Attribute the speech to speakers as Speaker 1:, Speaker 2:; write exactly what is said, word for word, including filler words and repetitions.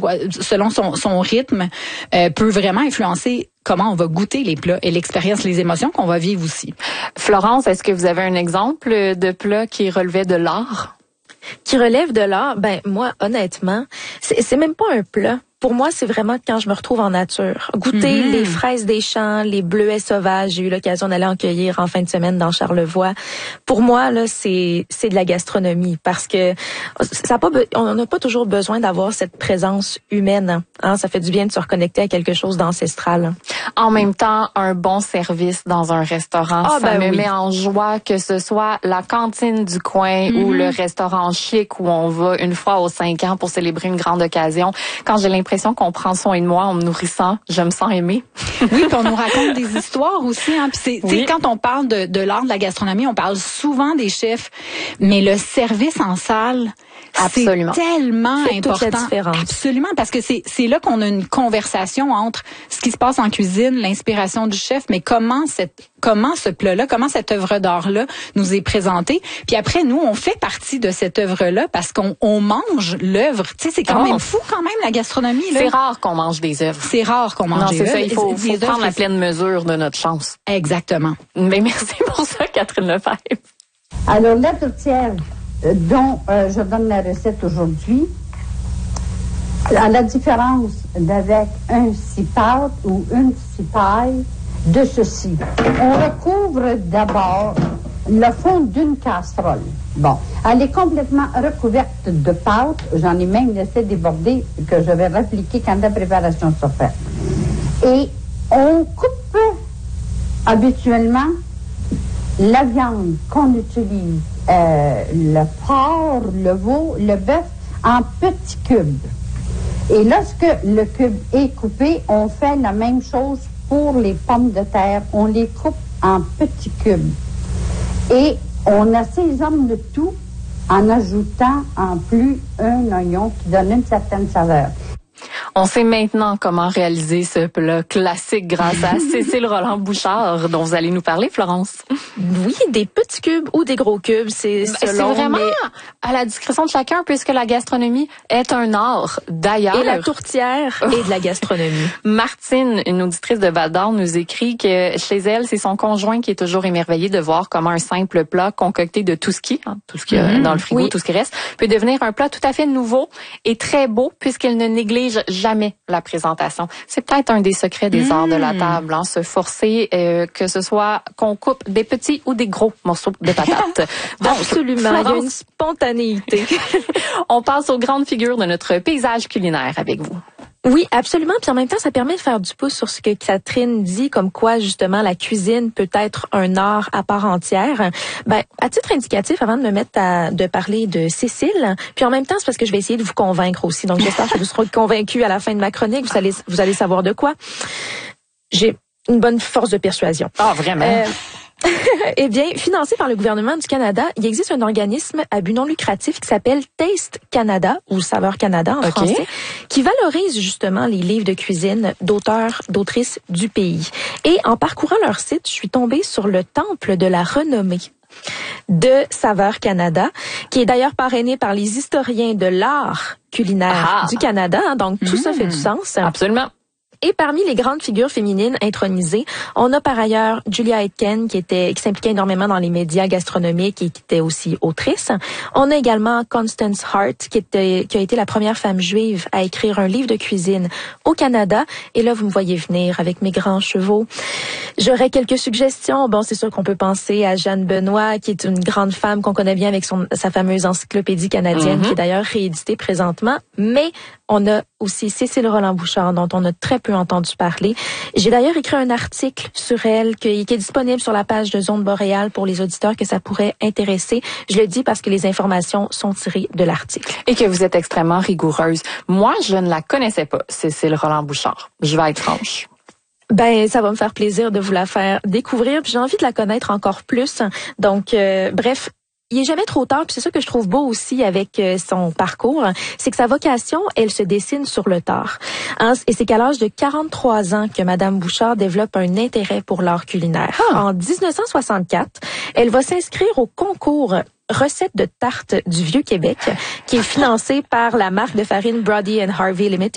Speaker 1: quoi, selon son, son rythme, euh, peut vraiment influencer comment on va goûter les plats et l'expérience, les émotions qu'on va vivre aussi.
Speaker 2: Florence, est-ce que vous avez un exemple de plat qui relevait de l'art?
Speaker 3: Qui relève de l'art? Ben, moi, honnêtement, c'est, c'est même pas un plat. Pour moi, c'est vraiment quand je me retrouve en nature. Goûter mm-hmm. les fraises des champs, les bleuets sauvages. J'ai eu l'occasion d'aller en cueillir en fin de semaine dans Charlevoix. Pour moi, là, c'est c'est de la gastronomie parce que ça a pas on n'a pas toujours besoin d'avoir cette présence humaine. Hein, ça fait du bien de se reconnecter à quelque chose d'ancestral.
Speaker 2: En même temps, un bon service dans un restaurant,
Speaker 3: ah,
Speaker 2: ça
Speaker 3: ben
Speaker 2: me
Speaker 3: oui.
Speaker 2: met en joie, que ce soit la cantine du coin mm-hmm. ou le restaurant chic où on va une fois aux cinq ans pour célébrer une grande occasion. Quand j'ai l'impression l'impression qu'on prend soin de moi en me nourrissant. Je me sens aimée.
Speaker 1: Oui, puis on nous raconte des histoires aussi. Hein. Puis c'est, oui. quand on parle de, de l'art de la gastronomie, on parle souvent des chefs, mais le service en salle,
Speaker 2: absolument.
Speaker 1: c'est tellement
Speaker 3: c'est
Speaker 1: important.
Speaker 3: Toute la différence.
Speaker 1: Absolument, parce que c'est c'est là qu'on a une conversation entre ce qui se passe en cuisine, l'inspiration du chef, mais comment cette comment ce plat-là, comment cette œuvre d'art-là nous est présentée. Puis après, nous, on fait partie de cette œuvre-là parce qu'on on mange l'œuvre. Tu sais, c'est quand oh. même fou quand même la gastronomie. Là.
Speaker 2: C'est rare qu'on mange des œuvres.
Speaker 1: C'est rare qu'on mange
Speaker 2: non,
Speaker 1: des
Speaker 2: c'est
Speaker 1: œuvres.
Speaker 2: Ça, il faut, faut prendre la pleine mesure de notre chance.
Speaker 1: Exactement.
Speaker 2: Mais merci pour ça, Catherine Lefebvre.
Speaker 4: Alors, la tourtière dont euh, je donne la recette aujourd'hui, à la différence d'avec un cipote ou une cipaille, de ceci. On recouvre d'abord le fond d'une casserole. Bon, elle est complètement recouverte de pâte. J'en ai même laissé déborder que je vais répliquer quand la préparation sera faite. Et on coupe habituellement la viande qu'on utilise, euh, le porc, le veau, le bœuf, en petits cubes. Et lorsque le cube est coupé, on fait la même chose pour les pommes de terre. On les coupe en petits cubes. Et on assaisonne le tout en ajoutant en plus un oignon qui donne une certaine saveur.
Speaker 2: On sait maintenant comment réaliser ce plat classique grâce à Cécile Roland-Bouchard, dont vous allez nous parler, Florence.
Speaker 3: Oui, des petits cubes ou des gros cubes, c'est
Speaker 2: ben,
Speaker 3: selon.
Speaker 2: C'est vraiment
Speaker 3: mais...
Speaker 2: à la discrétion de chacun, puisque la gastronomie est un art. D'ailleurs.
Speaker 3: Et la tourtière est de la gastronomie.
Speaker 2: Martine, une auditrice de Val-d'Or, nous écrit que chez elle, c'est son conjoint qui est toujours émerveillé de voir comment un simple plat concocté de tout ce qui, hein, tout ce qui est mmh, dans le frigo, oui. tout ce qui reste, peut devenir un plat tout à fait nouveau et très beau, puisqu'elle ne néglige jamais la présentation. C'est peut-être un des secrets des mmh. arts de la table, hein, se forcer euh, que ce soit qu'on coupe des petits ou des gros morceaux de patates.
Speaker 3: Donc, absolument, Florence, il y a une spontanéité.
Speaker 2: On passe aux grandes figures de notre paysage culinaire avec vous.
Speaker 3: Oui, absolument. Puis en même temps, ça permet de faire du pouce sur ce que Catherine dit, comme quoi justement la cuisine peut être un art à part entière. Ben, à titre indicatif, avant de me mettre à de parler de Cécile, puis en même temps, c'est parce que je vais essayer de vous convaincre aussi. Donc j'espère que vous serez convaincus à la fin de ma chronique. Vous allez, vous allez savoir de quoi. J'ai une bonne force de persuasion.
Speaker 2: Ah, vraiment? Euh,
Speaker 3: Eh bien, financé par le gouvernement du Canada, il existe un organisme à but non lucratif qui s'appelle Taste Canada, ou Saveur Canada en okay. français, qui valorise justement les livres de cuisine d'auteurs, d'autrices du pays. Et en parcourant leur site, je suis tombée sur le temple de la renommée de Saveur Canada, qui est d'ailleurs parrainé par les historiens de l'art culinaire ah. du Canada. Donc, tout mmh. ça fait du sens.
Speaker 2: Absolument.
Speaker 3: Et parmi les grandes figures féminines intronisées, on a par ailleurs Julia Aitken, qui était, qui s'impliquait énormément dans les médias gastronomiques et qui était aussi autrice. On a également Constance Hart, qui était, qui a été la première femme juive à écrire un livre de cuisine au Canada. Et là, vous me voyez venir avec mes grands chevaux. J'aurais quelques suggestions. Bon, c'est sûr qu'on peut penser à Jeanne Benoît, qui est une grande femme qu'on connaît bien avec son, sa fameuse encyclopédie canadienne, mm-hmm. qui est d'ailleurs rééditée présentement. Mais on a aussi Cécile Roland-Bouchard, dont on a très peu entendu parler. J'ai d'ailleurs écrit un article sur elle qui, qui est disponible sur la page de Zone Boréale pour les auditeurs que ça pourrait intéresser. Je le dis parce que les informations sont tirées de l'article.
Speaker 2: Et que vous êtes extrêmement rigoureuse. Moi, je ne la connaissais pas, Cécile Roland-Bouchard. Je vais être franche.
Speaker 3: Ben, ça va me faire plaisir de vous la faire découvrir. Puis j'ai envie de la connaître encore plus. Donc, euh, bref, il est jamais trop tard, puis c'est ça que je trouve beau aussi avec euh, son parcours, c'est que sa vocation, elle se dessine sur le tard. Hein, et c'est qu'à l'âge de quarante-trois ans que Madame Bouchard développe un intérêt pour l'art culinaire. Ah. En dix-neuf cent soixante-quatre, elle va s'inscrire au concours Recettes de tarte du Vieux-Québec, qui est financé par la marque de farine Brody and Harvey Limited.